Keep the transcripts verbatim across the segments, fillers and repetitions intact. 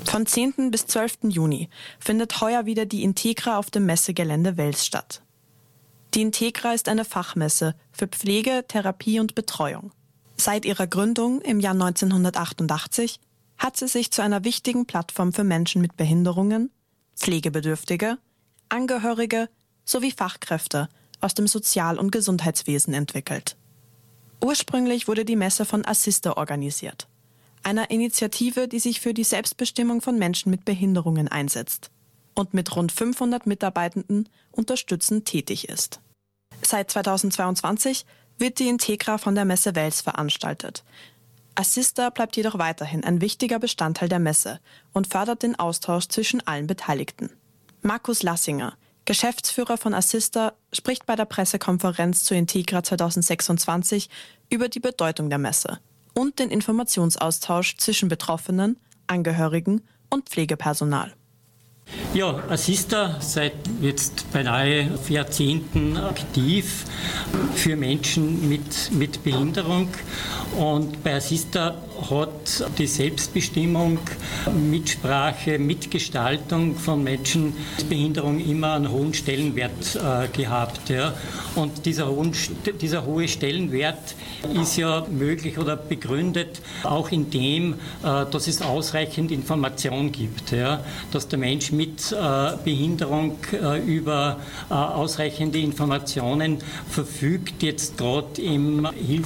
Von zehnten bis zwölften Juni findet heuer wieder die Integra auf dem Messegelände Wels statt. Die Integra ist eine Fachmesse für Pflege, Therapie und Betreuung. Seit ihrer Gründung im Jahr neunzehnhundertachtundachtzig hat sie sich zu einer wichtigen Plattform für Menschen mit Behinderungen, Pflegebedürftige, Angehörige sowie Fachkräfte aus dem Sozial- und Gesundheitswesen entwickelt. Ursprünglich wurde die Messe von Assista organisiert, einer Initiative, die sich für die Selbstbestimmung von Menschen mit Behinderungen einsetzt und mit rund fünfhundert Mitarbeitenden unterstützend tätig ist. Seit zweitausendzweiundzwanzig wird die Integra von der Messe Wels veranstaltet. Assista bleibt jedoch weiterhin ein wichtiger Bestandteil der Messe und fördert den Austausch zwischen allen Beteiligten. Markus Lassinger, Geschäftsführer von Assista, spricht bei der Pressekonferenz zur Integra zweitausendsechsundzwanzig über die Bedeutung der Messe und den Informationsaustausch zwischen Betroffenen, Angehörigen und Pflegepersonal. Ja, Assista seit jetzt beinahe Jahrzehnten aktiv für Menschen mit, mit Behinderung. Und bei Assista hat die Selbstbestimmung, Mitsprache, Mitgestaltung von Menschen mit Behinderung immer einen hohen Stellenwert äh, gehabt. Ja. Und dieser, hohen, dieser hohe Stellenwert ist ja möglich oder begründet auch in dem, äh, dass es ausreichend Information gibt. Ja. Dass der Mensch mit äh, Behinderung äh, über äh, ausreichende Informationen verfügt, jetzt gerade im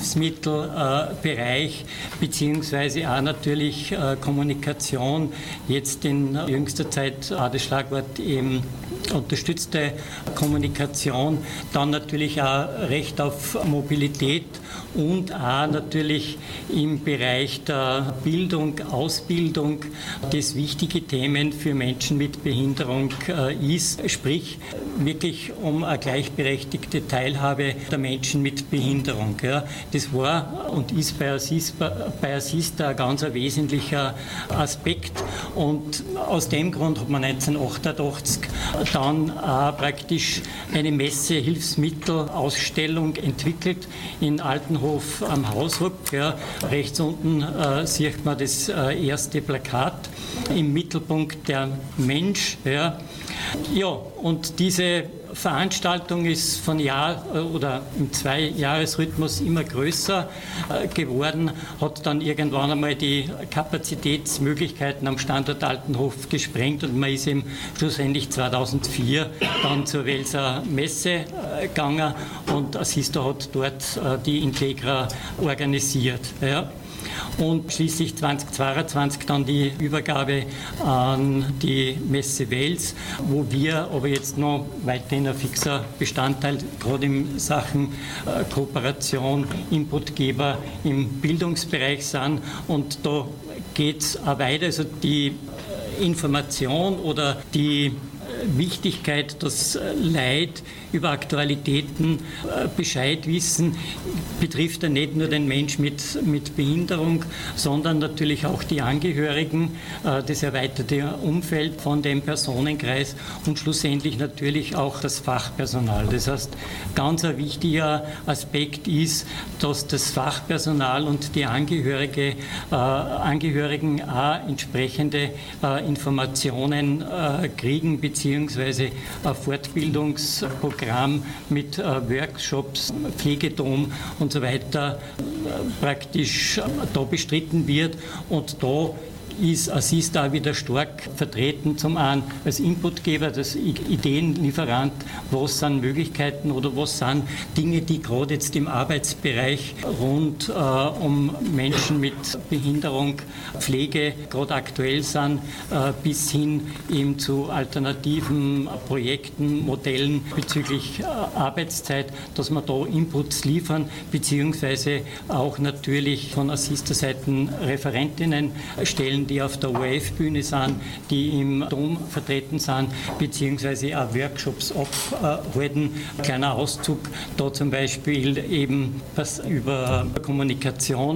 Hilfsmittelbereich, äh, beziehungsweise auch natürlich äh, Kommunikation, jetzt in jüngster Zeit auch das Schlagwort eben unterstützte Kommunikation, dann natürlich auch Recht auf Mobilität und auch natürlich im Bereich der Bildung, Ausbildung, das wichtige Themen für Menschen mit Behinderung äh, ist, sprich wirklich um eine gleichberechtigte Teilhabe der Menschen mit Behinderung. Ja. Das war und ist bei Assista, bei Assista ein ganz ein wesentlicher Aspekt und aus dem Grund hat man neunzehnhundertachtundachtzig dann auch praktisch eine Messe-Hilfsmittel-Ausstellung entwickelt in Altenhof am Hausruck. Ja. Rechts unten äh, sieht man das äh, erste Plakat, im Mittelpunkt der Mensch. Ja, ja und diese Veranstaltung ist von Jahr oder im Zwei-Jahres-Rhythmus immer größer äh, geworden, hat dann irgendwann einmal die Kapazitätsmöglichkeiten am Standort Altenhof gesprengt und man ist eben schlussendlich zweitausendvier dann zur Welser Messe äh, gegangen und Assista hat dort äh, die Integra organisiert. Ja. Und schließlich zweitausendzweiundzwanzig dann die Übergabe an die Messe Wels, wo wir aber jetzt noch weiterhin ein fixer Bestandteil, gerade in Sachen äh, Kooperation, Inputgeber im Bildungsbereich sind. Und da geht es auch weiter, also die Information oder die Wichtigkeit, dass Leute über Aktualitäten Bescheid wissen, betrifft ja nicht nur den Mensch mit, mit Behinderung, sondern natürlich auch die Angehörigen, das erweiterte Umfeld von dem Personenkreis und schlussendlich natürlich auch das Fachpersonal. Das heißt, ganz ein wichtiger Aspekt ist, dass das Fachpersonal und die Angehörige, äh, Angehörigen auch entsprechende äh, Informationen äh, kriegen, beziehungsweise ein Fortbildungsprogramm mit äh, Workshops, Pflegedom und so weiter äh, praktisch äh, da bestritten wird und da ist Assista wieder stark vertreten, zum einen als Inputgeber, als Ideenlieferant, was sind Möglichkeiten oder was sind Dinge, die gerade jetzt im Arbeitsbereich rund äh, um Menschen mit Behinderung, Pflege gerade aktuell sind, äh, bis hin eben zu alternativen Projekten, Modellen bezüglich äh, Arbeitszeit, dass wir da Inputs liefern, beziehungsweise auch natürlich von Assista-Seiten Referentinnen stellen, die auf der O R F-Bühne sind, die im Dom vertreten sind, beziehungsweise auch Workshops abhalten. Kleiner Auszug, da zum Beispiel eben was über Kommunikation,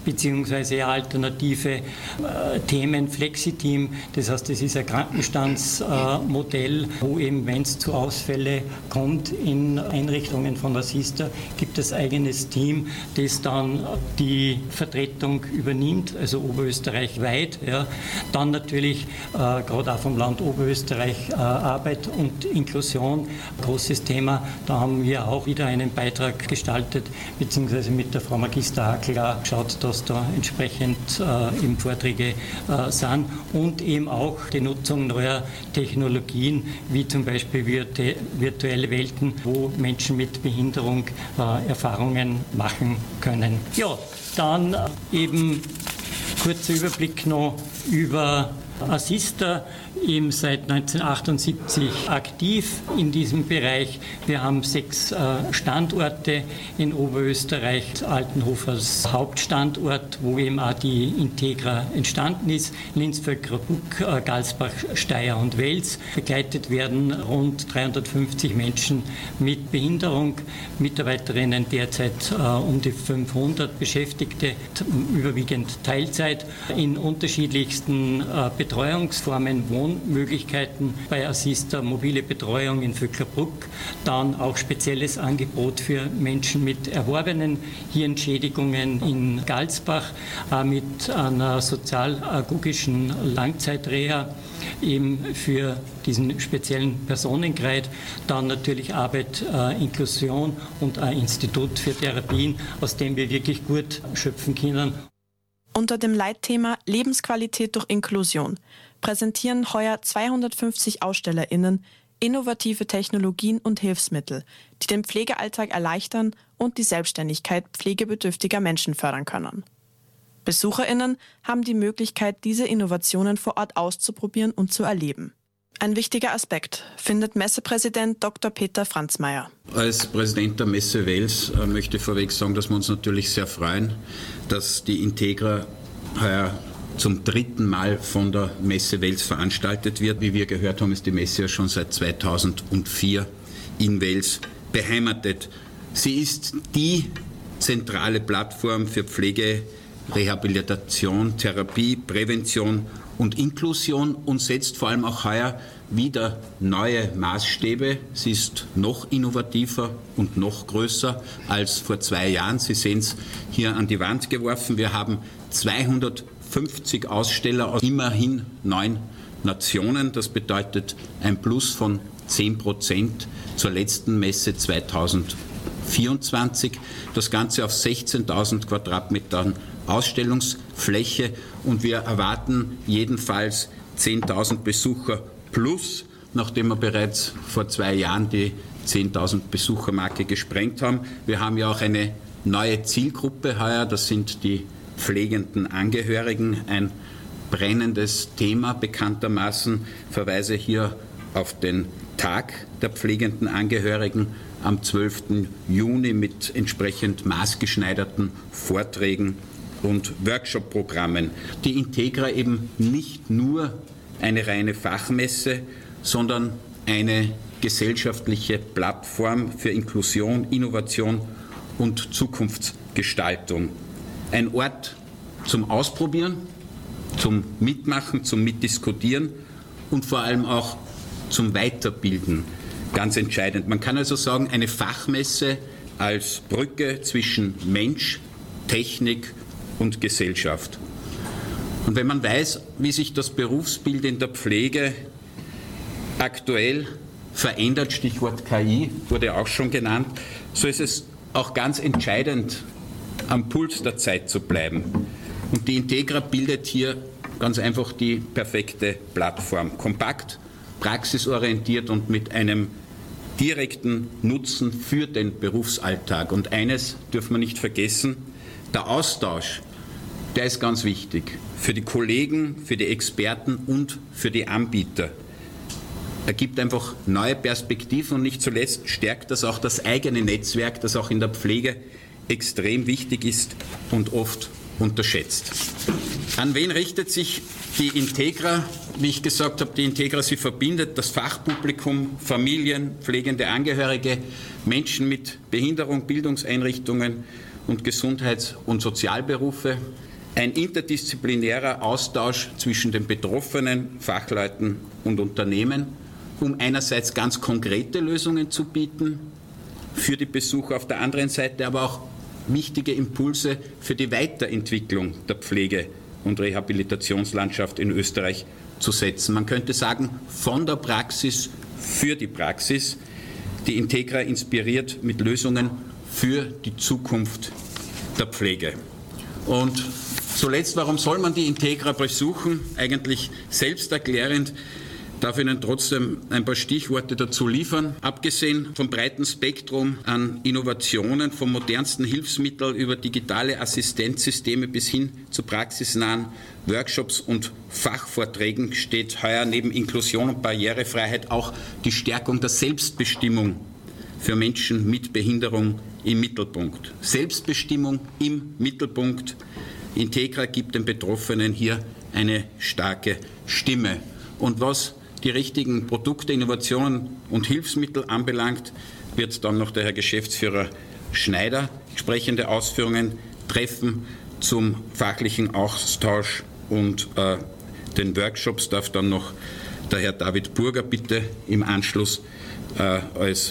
beziehungsweise alternative äh, Themen, Flexiteam. Das heißt, das ist ein Krankenstandsmodell, äh, wo eben, wenn es zu Ausfällen kommt in Einrichtungen von Assista, gibt es ein eigenes Team, das dann die Vertretung übernimmt, also oberösterreichweit. Ja. Dann natürlich äh, gerade auch vom Land Oberösterreich äh, Arbeit und Inklusion, großes Thema. Da haben wir auch wieder einen Beitrag gestaltet, beziehungsweise mit der Frau Magister Hackl auch geschaut, dass da entsprechend äh, eben Vorträge äh, sind und eben auch die Nutzung neuer Technologien, wie zum Beispiel virtu- virtuelle Welten, wo Menschen mit Behinderung äh, Erfahrungen machen können. Ja, dann äh, eben kurzer Überblick noch über Assista, eben seit neunzehnhundertachtundsiebzig aktiv in diesem Bereich. Wir haben sechs äh, Standorte in Oberösterreich, Altenhof als Hauptstandort, wo eben auch die Integra entstanden ist, Linz, Vöcklabruck, äh, Galsbach, Steyr und Wels. Begleitet werden rund dreihundertfünfzig Menschen mit Behinderung, Mitarbeiterinnen derzeit äh, um die fünfhundert Beschäftigte, überwiegend Teilzeit, in unterschiedlichsten äh, Betreuungsformen, Wohnmöglichkeiten bei Assista, mobile Betreuung in Vöcklabruck, dann auch spezielles Angebot für Menschen mit erworbenen Hirnschädigungen in Galsbach, äh, mit einer sozialagogischen Langzeitreha eben für diesen speziellen Personenkreis, dann natürlich Arbeit, äh, Inklusion und ein Institut für Therapien, aus dem wir wirklich gut schöpfen können. Unter dem Leitthema Lebensqualität durch Inklusion präsentieren heuer zweihundertfünfzig AusstellerInnen innovative Technologien und Hilfsmittel, die den Pflegealltag erleichtern und die Selbstständigkeit pflegebedürftiger Menschen fördern können. BesucherInnen haben die Möglichkeit, diese Innovationen vor Ort auszuprobieren und zu erleben. Ein wichtiger Aspekt, findet Messepräsident Doktor Peter Franzmeier. Als Präsident der Messe Wels äh, möchte ich vorweg sagen, dass wir uns natürlich sehr freuen, dass die Integra heuer zum dritten Mal von der Messe Wels veranstaltet wird. Wie wir gehört haben, ist die Messe ja schon seit zweitausendvier in Wels beheimatet. Sie ist die zentrale Plattform für Pflege, Rehabilitation, Therapie, Prävention und Inklusion und setzt vor allem auch heuer wieder neue Maßstäbe. Sie ist noch innovativer und noch größer als vor zwei Jahren. Sie sehen es hier an die Wand geworfen. Wir haben zweihundertfünfzig Aussteller aus immerhin neun Nationen. Das bedeutet ein Plus von zehn Prozent zur letzten Messe zweitausendvierundzwanzig. Das Ganze auf sechzehntausend Quadratmetern Ausstellungsfläche und wir erwarten jedenfalls zehntausend Besucher plus, nachdem wir bereits vor zwei Jahren die zehntausend Besuchermarke gesprengt haben. Wir haben ja auch eine neue Zielgruppe heuer, das sind die pflegenden Angehörigen, ein brennendes Thema bekanntermaßen. Ich verweise hier auf den Tag der pflegenden Angehörigen am zwölften Juni mit entsprechend maßgeschneiderten Vorträgen und Workshop-Programmen. Die Integra eben nicht nur eine reine Fachmesse, sondern eine gesellschaftliche Plattform für Inklusion, Innovation und Zukunftsgestaltung. Ein Ort zum Ausprobieren, zum Mitmachen, zum Mitdiskutieren und vor allem auch zum Weiterbilden. Ganz entscheidend. Man kann also sagen, eine Fachmesse als Brücke zwischen Mensch, Technik und Gesellschaft. Und wenn man weiß, wie sich das Berufsbild in der Pflege aktuell verändert, Stichwort K I wurde auch schon genannt, so ist es auch ganz entscheidend, am Puls der Zeit zu bleiben. Und die Integra bildet hier ganz einfach die perfekte Plattform. Kompakt, praxisorientiert und mit einem direkten Nutzen für den Berufsalltag. Und eines dürfen wir nicht vergessen, der Austausch, der ist ganz wichtig für die Kollegen, für die Experten und für die Anbieter. Er gibt einfach neue Perspektiven und nicht zuletzt stärkt das auch das eigene Netzwerk, das auch in der Pflege extrem wichtig ist und oft unterschätzt. An wen richtet sich die Integra? Wie ich gesagt habe, die Integra, sie verbindet das Fachpublikum, Familien, pflegende Angehörige, Menschen mit Behinderung, Bildungseinrichtungen und Gesundheits- und Sozialberufe. Ein interdisziplinärer Austausch zwischen den betroffenen Fachleuten und Unternehmen, um einerseits ganz konkrete Lösungen zu bieten für die Besucher, auf der anderen Seite aber auch wichtige Impulse für die Weiterentwicklung der Pflege- und Rehabilitationslandschaft in Österreich zu setzen. Man könnte sagen, von der Praxis für die Praxis. Die Integra inspiriert mit Lösungen für die Zukunft der Pflege. Und zuletzt, warum soll man die Integra besuchen? Eigentlich selbsterklärend. Darf Ihnen trotzdem ein paar Stichworte dazu liefern. Abgesehen vom breiten Spektrum an Innovationen, vom modernsten Hilfsmittel über digitale Assistenzsysteme bis hin zu praxisnahen Workshops und Fachvorträgen steht heuer neben Inklusion und Barrierefreiheit auch die Stärkung der Selbstbestimmung für Menschen mit Behinderung im Mittelpunkt. Selbstbestimmung im Mittelpunkt. Integra gibt den Betroffenen hier eine starke Stimme. Und was die richtigen Produkte, Innovationen und Hilfsmittel anbelangt, wird dann noch der Herr Geschäftsführer Schneider entsprechende Ausführungen treffen. Zum fachlichen Austausch und äh, den Workshops darf dann noch der Herr David Burger bitte im Anschluss äh, als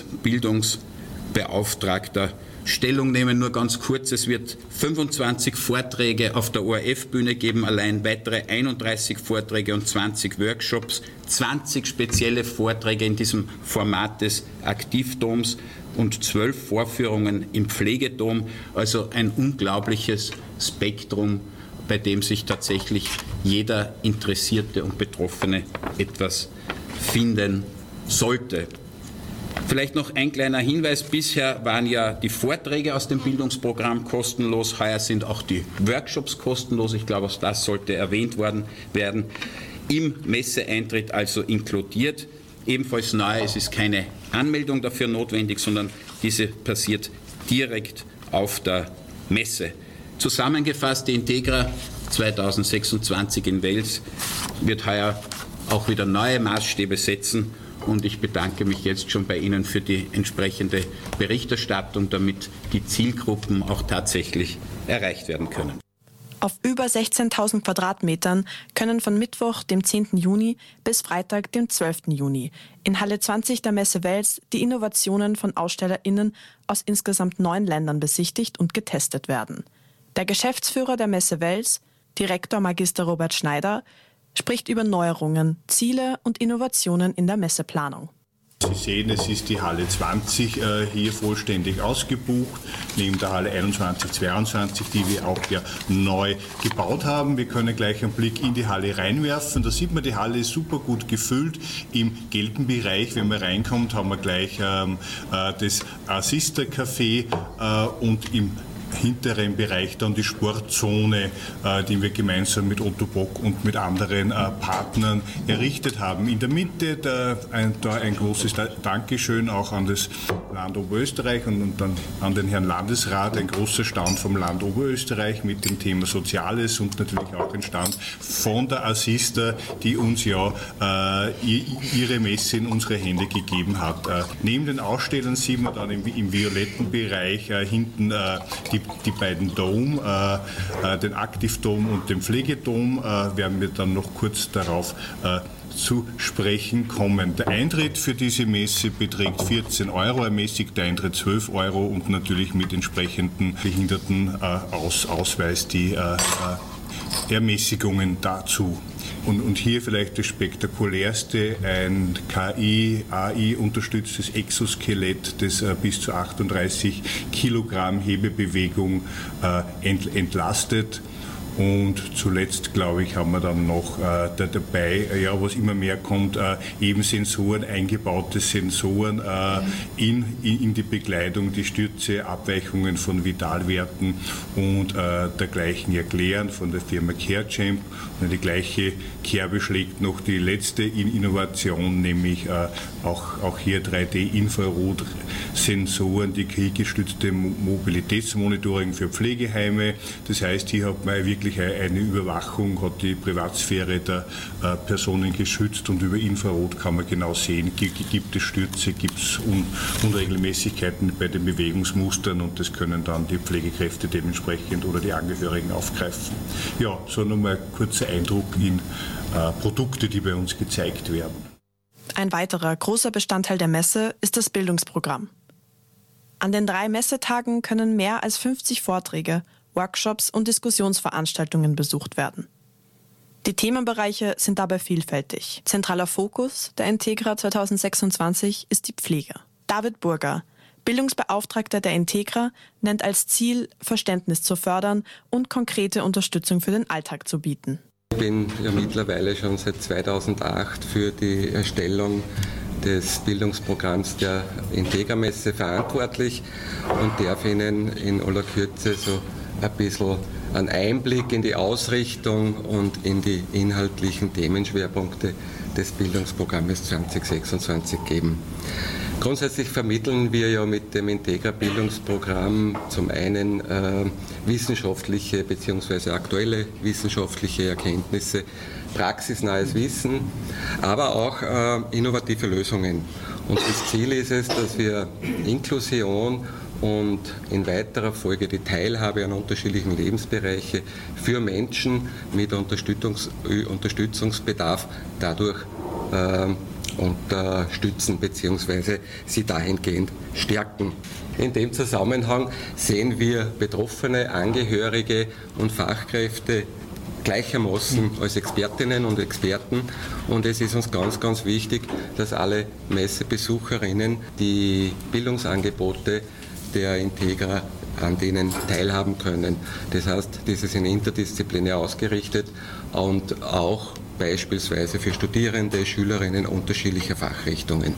Bildungsbeauftragter Stellung nehmen. Nur ganz kurz, es wird fünfundzwanzig Vorträge auf der O R F-Bühne geben, allein weitere einunddreißig Vorträge und zwanzig Workshops, zwanzig spezielle Vorträge in diesem Format des Aktivdoms und zwölf Vorführungen im Pflegedom, also ein unglaubliches Spektrum, bei dem sich tatsächlich jeder Interessierte und Betroffene etwas finden sollte. Vielleicht noch ein kleiner Hinweis. Bisher waren ja die Vorträge aus dem Bildungsprogramm kostenlos. Heuer sind auch die Workshops kostenlos. Ich glaube, auch das sollte erwähnt worden werden. Im Messeeintritt also inkludiert. Ebenfalls neu, es ist keine Anmeldung dafür notwendig, sondern diese passiert direkt auf der Messe. Zusammengefasst, die Integra zweitausendsechsundzwanzig in Wels wird heuer auch wieder neue Maßstäbe setzen. Und ich bedanke mich jetzt schon bei Ihnen für die entsprechende Berichterstattung, damit die Zielgruppen auch tatsächlich erreicht werden können. Auf über sechzehntausend Quadratmetern können von Mittwoch, dem zehnten Juni, bis Freitag, dem zwölften Juni, in Halle zwanzig der Messe Wels die Innovationen von AusstellerInnen aus insgesamt neun Ländern besichtigt und getestet werden. Der Geschäftsführer der Messe Wels, Direktor Magister Robert Schneider, spricht über Neuerungen, Ziele und Innovationen in der Messeplanung. Sie sehen, es ist die Halle zwanzig äh, hier vollständig ausgebucht, neben der Halle einundzwanzig, zweiundzwanzig, die wir auch ja neu gebaut haben. Wir können gleich einen Blick in die Halle reinwerfen. Da sieht man, die Halle ist super gut gefüllt. Im gelben Bereich, wenn man reinkommt, haben wir gleich ähm, äh, das Assister-Café äh, und im hinteren Bereich dann die Sportzone, äh, die wir gemeinsam mit Otto Bock und mit anderen äh, Partnern errichtet haben. In der Mitte da ein, da ein großes Dankeschön auch an das Land Oberösterreich und, und dann an den Herrn Landesrat, ein großer Stand vom Land Oberösterreich mit dem Thema Soziales und natürlich auch ein Stand von der Assista, die uns ja äh, ihre Messe in unsere Hände gegeben hat. Äh, neben den Ausstellern sieht man dann im, im violetten Bereich äh, hinten äh, die Die beiden Dom, äh, den Aktivdom und den Pflegedom, äh, werden wir dann noch kurz darauf äh, zu sprechen kommen. Der Eintritt für diese Messe beträgt vierzehn Euro, ermäßigter Eintritt zwölf Euro und natürlich mit entsprechendem Behindertenausweis äh, die äh, Ermäßigungen dazu. Und, und hier vielleicht das spektakulärste, ein K I-A I-unterstütztes Exoskelett, das äh, bis zu achtunddreißig Kilogramm Hebebewegung äh, ent, entlastet. Und zuletzt, glaube ich, haben wir dann noch äh, da dabei, äh, ja, was immer mehr kommt, äh, eben Sensoren, eingebaute Sensoren äh, in, in, in die Bekleidung, die Stürze, Abweichungen von Vitalwerten und äh, dergleichen erklären von der Firma CareChamp. Und die gleiche Kerbe schlägt noch die letzte Innovation, nämlich äh, auch, auch hier drei D-Infrarot-Sensoren, die K I gestützte Mobilitätsmonitoring für Pflegeheime. Das heißt, hier hat man wirklich selbstverständlich eine Überwachung, hat die Privatsphäre der Personen geschützt und über Infrarot kann man genau sehen, gibt es Stürze, gibt es Unregelmäßigkeiten bei den Bewegungsmustern und das können dann die Pflegekräfte dementsprechend oder die Angehörigen aufgreifen. Ja, so nochmal ein kurzer Eindruck in äh, Produkte, die bei uns gezeigt werden. Ein weiterer großer Bestandteil der Messe ist das Bildungsprogramm. An den drei Messetagen können mehr als fünfzig Vorträge, Workshops und Diskussionsveranstaltungen besucht werden. Die Themenbereiche sind dabei vielfältig. Zentraler Fokus der Integra zwanzig sechsundzwanzig ist die Pflege. David Burger, Bildungsbeauftragter der Integra, nennt als Ziel, Verständnis zu fördern und konkrete Unterstützung für den Alltag zu bieten. Ich bin ja mittlerweile schon seit zweitausendacht für die Erstellung des Bildungsprogramms der Integra-Messe verantwortlich und darf Ihnen in aller Kürze so ein bisschen einen Einblick in die Ausrichtung und in die inhaltlichen Themenschwerpunkte des Bildungsprogrammes zwanzig sechsundzwanzig geben. Grundsätzlich vermitteln wir ja mit dem Integra-Bildungsprogramm zum einen äh, wissenschaftliche bzw. aktuelle wissenschaftliche Erkenntnisse, praxisnahes Wissen, aber auch äh, innovative Lösungen. Und das Ziel ist es, dass wir Inklusion und in weiterer Folge die Teilhabe an unterschiedlichen Lebensbereichen für Menschen mit Unterstützungs- Unterstützungsbedarf dadurch äh, unterstützen bzw. sie dahingehend stärken. In dem Zusammenhang sehen wir Betroffene, Angehörige und Fachkräfte gleichermaßen als Expertinnen und Experten und es ist uns ganz, ganz wichtig, dass alle Messebesucherinnen die Bildungsangebote der Integra an denen teilhaben können. Das heißt, dieses ist interdisziplinär ausgerichtet und auch beispielsweise für Studierende, Schülerinnen unterschiedlicher Fachrichtungen.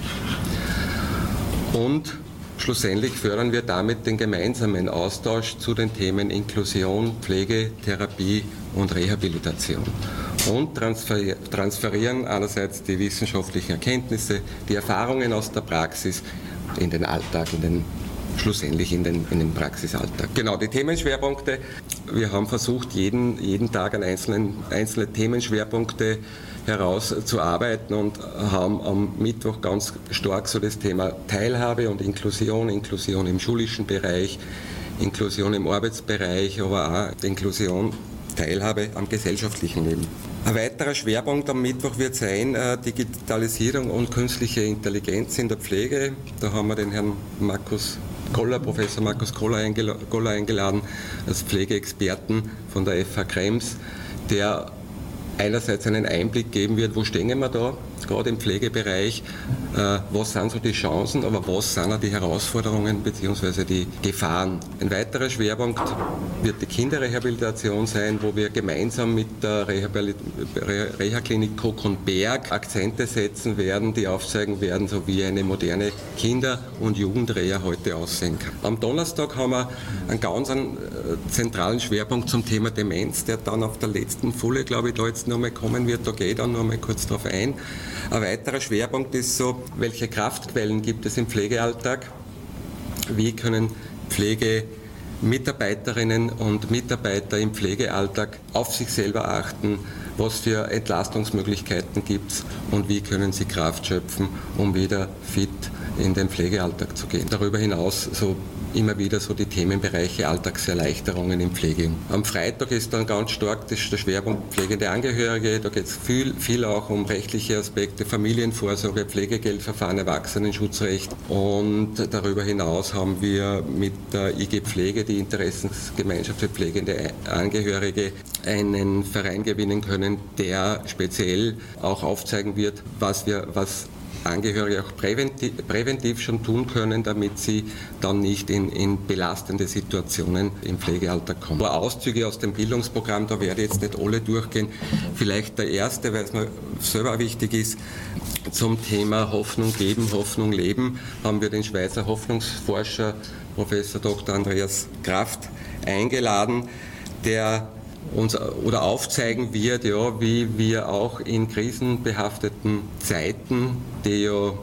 Und schlussendlich fördern wir damit den gemeinsamen Austausch zu den Themen Inklusion, Pflege, Therapie und Rehabilitation. Und transferieren einerseits die wissenschaftlichen Erkenntnisse, die Erfahrungen aus der Praxis in den Alltag, in den schlussendlich in den, in den Praxisalltag. Genau, die Themenschwerpunkte. Wir haben versucht, jeden, jeden Tag an einzelnen, einzelne Themenschwerpunkte herauszuarbeiten und haben am Mittwoch ganz stark so das Thema Teilhabe und Inklusion, Inklusion im schulischen Bereich, Inklusion im Arbeitsbereich, aber auch Inklusion, Teilhabe am gesellschaftlichen Leben. Ein weiterer Schwerpunkt am Mittwoch wird sein äh, Digitalisierung und künstliche Intelligenz in der Pflege. Da haben wir den Herrn Markus Koller, Professor Markus Koller eingeladen als Pflegeexperten von der F H Krems, der einerseits einen Einblick geben wird, wo stehen wir da, gerade im Pflegebereich, äh, was sind so die Chancen, aber was sind auch die Herausforderungen bzw. die Gefahren. Ein weiterer Schwerpunkt wird die Kinderrehabilitation sein, wo wir gemeinsam mit der Reha-Klinik Koch-und-Berg Akzente setzen werden, die aufzeigen werden, so wie eine moderne Kinder- und Jugendreha heute aussehen kann. Am Donnerstag haben wir einen ganz einen, äh, zentralen Schwerpunkt zum Thema Demenz, der dann auf der letzten Folie, glaube ich, da jetzt nochmal kommen wird, da gehe ich dann nochmal kurz drauf ein. Ein weiterer Schwerpunkt ist so, welche Kraftquellen gibt es im Pflegealltag? Wie können Pflegemitarbeiterinnen und Mitarbeiter im Pflegealltag auf sich selber achten? Was für Entlastungsmöglichkeiten gibt es und wie können sie Kraft schöpfen, um wieder fit in den Pflegealltag zu gehen? Darüber hinaus so immer wieder so die Themenbereiche Alltagserleichterungen in Pflege. Am Freitag ist dann ganz stark der Schwerpunkt pflegende Angehörige. Da geht es viel, viel auch um rechtliche Aspekte, Familienvorsorge, Pflegegeldverfahren, Erwachsenenschutzrecht. Und darüber hinaus haben wir mit der I G Pflege, die Interessensgemeinschaft für pflegende Angehörige, einen Verein gewinnen können, der speziell auch aufzeigen wird, was wir, was Angehörige auch präventiv, präventiv schon tun können, damit sie dann nicht in, in belastende Situationen im Pflegealltag kommen. Nur Auszüge aus dem Bildungsprogramm, da werde ich jetzt nicht alle durchgehen. Vielleicht der erste, weil es mir selber wichtig ist, zum Thema Hoffnung geben, Hoffnung leben, haben wir den Schweizer Hoffnungsforscher Professor Doktor Andreas Kraft eingeladen, der uns oder aufzeigen wird, ja, wie wir auch in krisenbehafteten Zeiten, die ja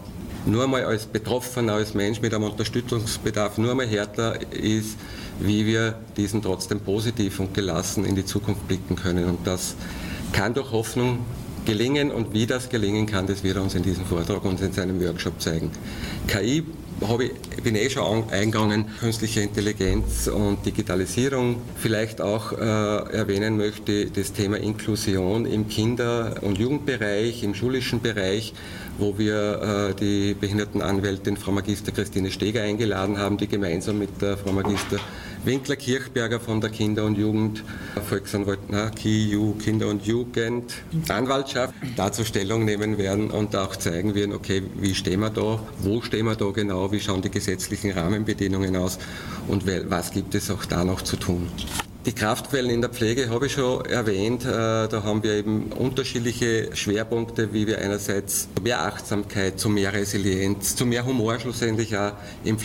nur einmal als Betroffener, als Mensch mit einem Unterstützungsbedarf nur einmal härter ist, wie wir diesen trotzdem positiv und gelassen in die Zukunft blicken können. Und das kann durch Hoffnung gelingen, und wie das gelingen kann, das wird er uns in diesem Vortrag und in seinem Workshop zeigen. K I habe ich, bin eh schon eingegangen, künstliche Intelligenz und Digitalisierung. Vielleicht auch äh, erwähnen möchte das Thema Inklusion im Kinder- und Jugendbereich, im schulischen Bereich, wo wir äh, die Behindertenanwältin Frau Magister Christine Steger eingeladen haben, die gemeinsam mit der Frau Magister Winkler-Kirchberger von der Kinder- und Jugend, Volksanwalt, na, K I U, Kinder- und Jugend, Anwaltschaft, dazu Stellung nehmen werden und auch zeigen werden, okay, wie stehen wir da, wo stehen wir da genau, wie schauen die gesetzlichen Rahmenbedingungen aus und was gibt es auch da noch zu tun. Die Kraftquellen in der Pflege habe ich schon erwähnt. Da haben wir eben unterschiedliche Schwerpunkte, wie wir einerseits zu mehr Achtsamkeit, zu mehr Resilienz, zu mehr Humor schlussendlich auch im